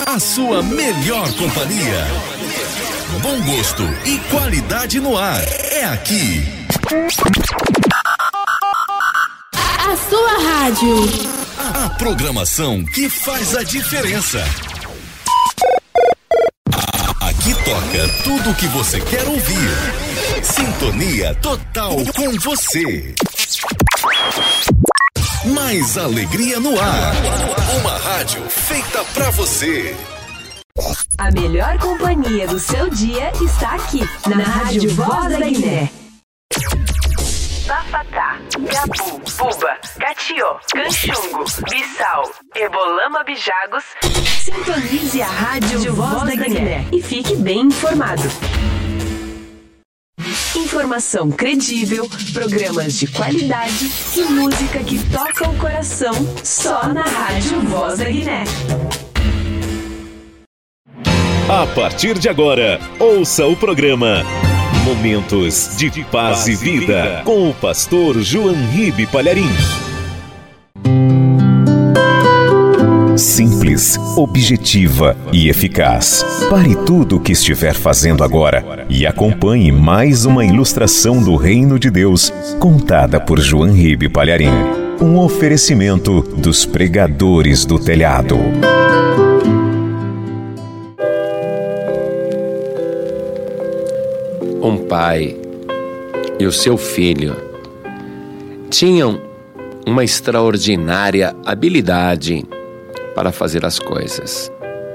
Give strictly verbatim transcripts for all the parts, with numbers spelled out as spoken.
A sua melhor companhia. Bom gosto e qualidade no ar. É aqui. A sua rádio. A programação que faz a diferença. Aqui toca tudo o que você quer ouvir. Sintonia total com você. Mais alegria no ar. Uma rádio feita pra você. A melhor companhia do seu dia está aqui, na Rádio Voz da Guiné. Bafatá, Gabu, Buba, Catió, Canchungo, Bissau, Ebolama, Bijagos. Sintonize a Rádio Voz da Guiné e fique bem informado. Informação credível, programas de qualidade e música que toca o coração só na Rádio Voz da Guiné. A partir de agora, ouça o programa Momentos de Paz e Vida com o pastor João Ribe Palharim. Simples, objetiva e eficaz. Pare tudo o que estiver fazendo agora e acompanhe mais uma ilustração do Reino de Deus, contada por João Ribe Palharim. Um oferecimento dos pregadores do telhado. Um pai e o seu filho tinham uma extraordinária habilidade para fazer as coisas.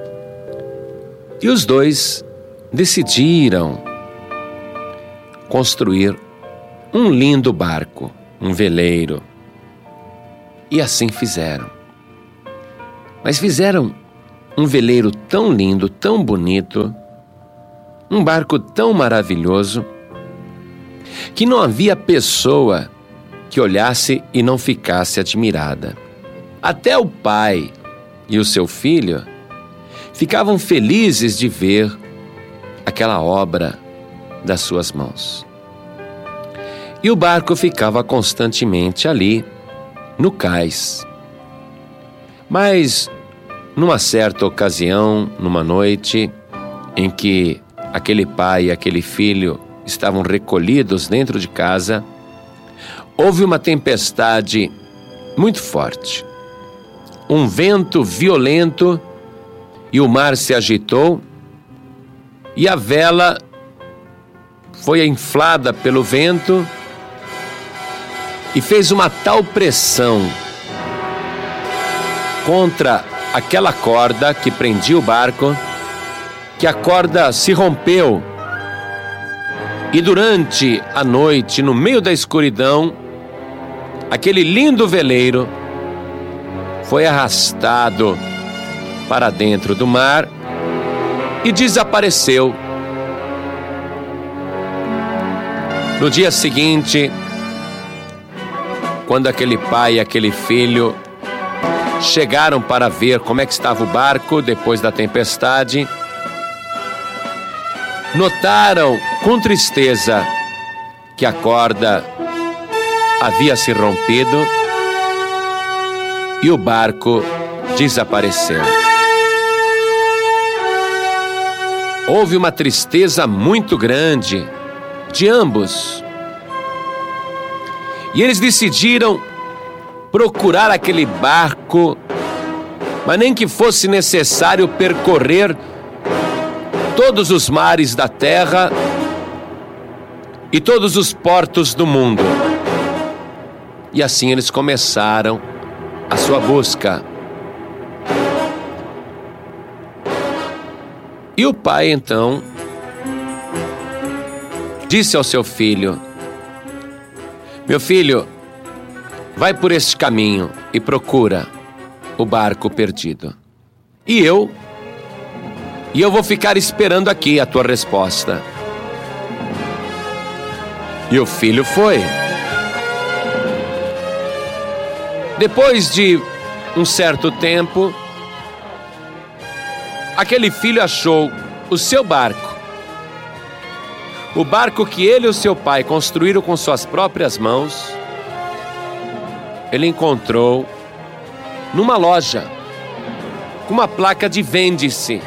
E os dois decidiram construir um lindo barco, um veleiro. E assim fizeram. Mas fizeram um veleiro tão lindo, tão bonito, um barco tão maravilhoso, que não havia pessoa que olhasse e não ficasse admirada. Até o pai e o seu filho ficavam felizes de ver aquela obra das suas mãos. E o barco ficava constantemente ali, no cais. Mas, numa certa ocasião, numa noite, em que aquele pai e aquele filho estavam recolhidos dentro de casa, houve uma tempestade muito forte. Um vento violento e o mar se agitou e a vela foi inflada pelo vento e fez uma tal pressão contra aquela corda que prendia o barco que a corda se rompeu e durante a noite, no meio da escuridão, aquele lindo veleiro foi arrastado para dentro do mar e desapareceu. No dia seguinte, quando aquele pai e aquele filho chegaram para ver como é que estava o barco depois da tempestade, notaram com tristeza que a corda havia se rompido e o barco desapareceu. Houve uma tristeza muito grande de ambos. E eles decidiram procurar aquele barco, mas nem que fosse necessário percorrer todos os mares da terra e todos os portos do mundo. E assim eles começaram a sua busca. E o pai então disse ao seu filho: meu filho, vai por este caminho e procura o barco perdido. E eu E eu vou ficar esperando aqui a tua resposta. E o filho foi. Depois de um certo tempo, aquele filho achou o seu barco. O barco que ele e o seu pai construíram com suas próprias mãos, ele encontrou numa loja. com uma placa de vende-se.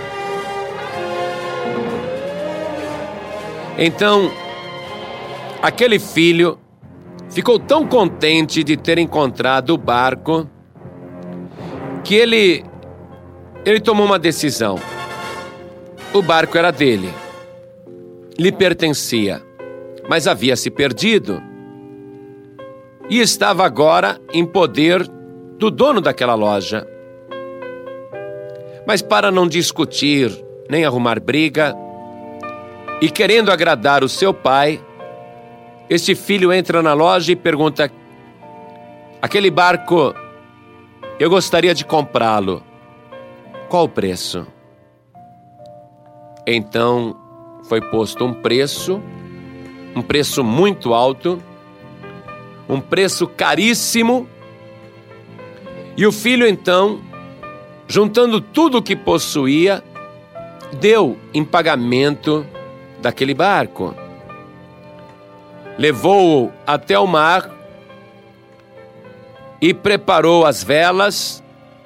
Então, aquele filho ficou tão contente de ter encontrado o barco que ele, ele tomou uma decisão. O barco era dele, lhe pertencia, mas havia se perdido e estava agora em poder do dono daquela loja. Mas para não discutir nem arrumar briga, e querendo agradar o seu pai, este filho entra na loja e pergunta: aquele barco, eu gostaria de comprá-lo. Qual o preço? Então foi posto um preço, um preço muito alto, um preço caríssimo, e o filho então, juntando tudo o que possuía, deu em pagamento daquele barco. Levou-o até o mar e preparou as velas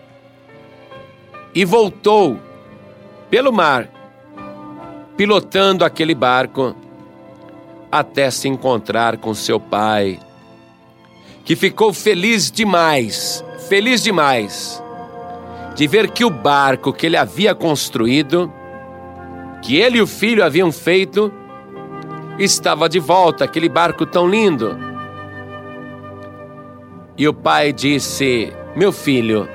e voltou pelo mar, pilotando aquele barco até se encontrar com seu pai, que ficou feliz demais, feliz demais, de ver que o barco que ele havia construído, que ele e o filho haviam feito, estava de volta, aquele barco tão lindo. E o pai disse: meu filho,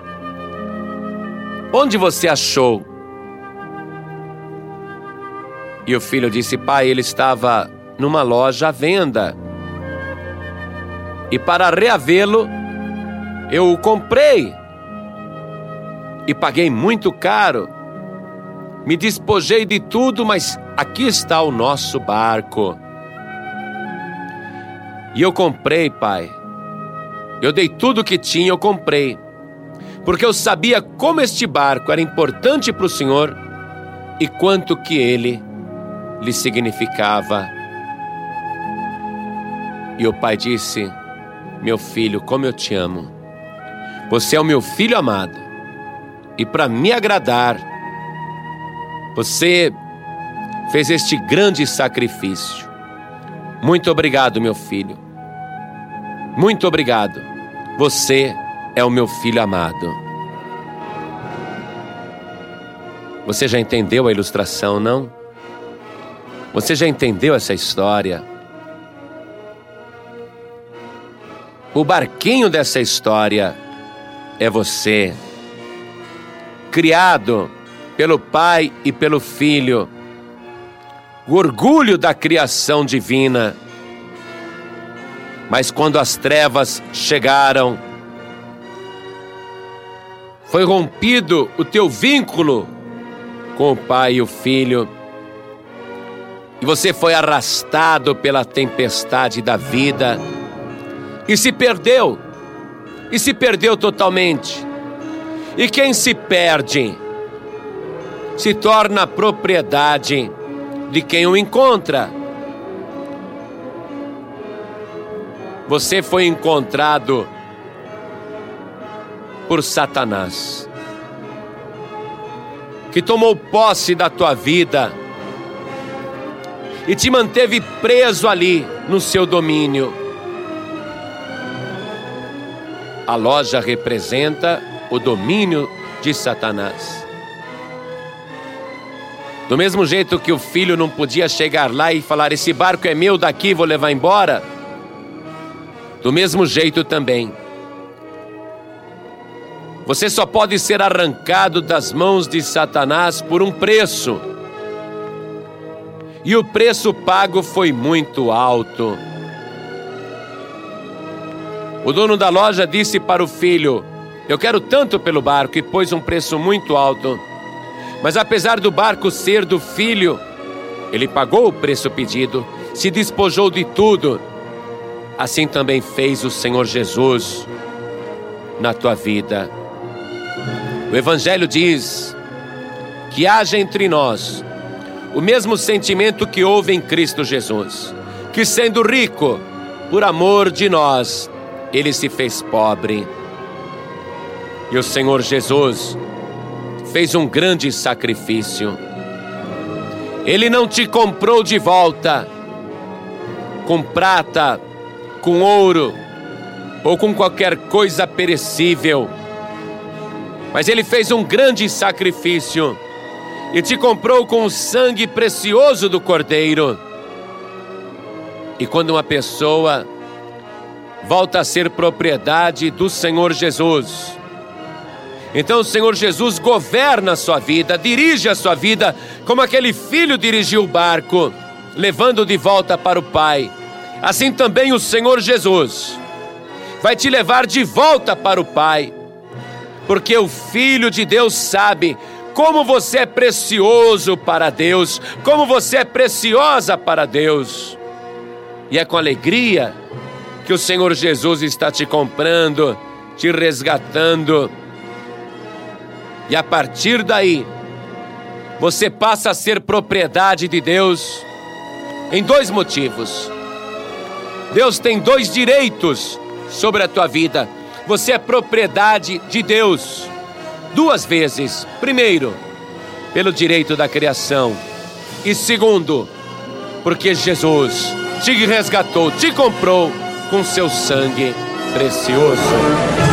onde você achou? E o filho disse: pai, ele estava numa loja à venda, e para reavê-lo, eu o comprei, e paguei muito caro. Me despojei de tudo, mas aqui está o nosso barco. E eu comprei, pai. Eu dei tudo que tinha, eu comprei. Porque eu sabia como este barco era importante para o Senhor e quanto que ele lhe significava. E o pai disse: meu filho, como eu te amo. Você é o meu filho amado. E para me agradar, você fez este grande sacrifício. Muito obrigado, meu filho. Muito obrigado. Você é o meu filho amado. Você já entendeu a ilustração, não? Você já entendeu essa história? O barquinho dessa história é você, criado pelo Pai e pelo Filho, o orgulho da criação divina. Mas quando as trevas chegaram, foi rompido o teu vínculo com o Pai e o Filho, e você foi arrastado pela tempestade da vida, e se perdeu, e se perdeu totalmente. E quem se perde se torna propriedade de quem o encontra. Você foi encontrado por Satanás, que tomou posse da tua vida e te manteve preso ali no seu domínio. A loja representa o domínio de Satanás. Do mesmo jeito que o filho não podia chegar lá e falar: esse barco é meu, daqui vou levar embora. Do mesmo jeito também, você só pode ser arrancado das mãos de Satanás por um preço. E o preço pago foi muito alto. O dono da loja disse para o filho: eu quero tanto pelo barco, e pôs um preço muito alto. Mas apesar do barco ser do filho, ele pagou o preço pedido, se despojou de tudo. Assim também fez o Senhor Jesus na tua vida. O Evangelho diz que haja entre nós o mesmo sentimento que houve em Cristo Jesus, que sendo rico, por amor de nós, ele se fez pobre. E o Senhor Jesus fez um grande sacrifício. Ele não te comprou de volta com prata, com ouro ou com qualquer coisa perecível, mas Ele fez um grande sacrifício e te comprou com o sangue precioso do Cordeiro. E quando uma pessoa volta a ser propriedade do Senhor Jesus, então o Senhor Jesus governa a sua vida, dirige a sua vida, como aquele filho dirigiu o barco, levando de volta para o Pai. Assim também o Senhor Jesus vai te levar de volta para o Pai, porque o Filho de Deus sabe como você é precioso para Deus, como você é preciosa para Deus. E é com alegria que o Senhor Jesus está te comprando, te resgatando. E a partir daí, você passa a ser propriedade de Deus em dois motivos. Deus tem dois direitos sobre a tua vida. Você é propriedade de Deus duas vezes. Primeiro, pelo direito da criação. E segundo, porque Jesus te resgatou, te comprou com seu sangue precioso.